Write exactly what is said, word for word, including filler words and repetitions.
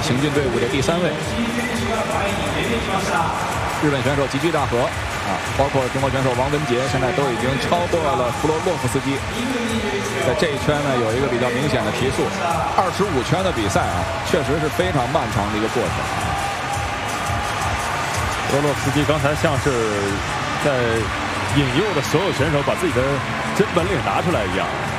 行进队伍的第三位。日本选手吉居大和啊，包括中国选手王文杰，现在都已经超过了弗洛洛夫斯基。在这一圈呢，有一个比较明显的提速。二十五圈的比赛啊，确实是非常漫长的一个过程。 弗洛洛夫斯基刚才像是在引诱的所有选手把自己的真本领拿出来一样。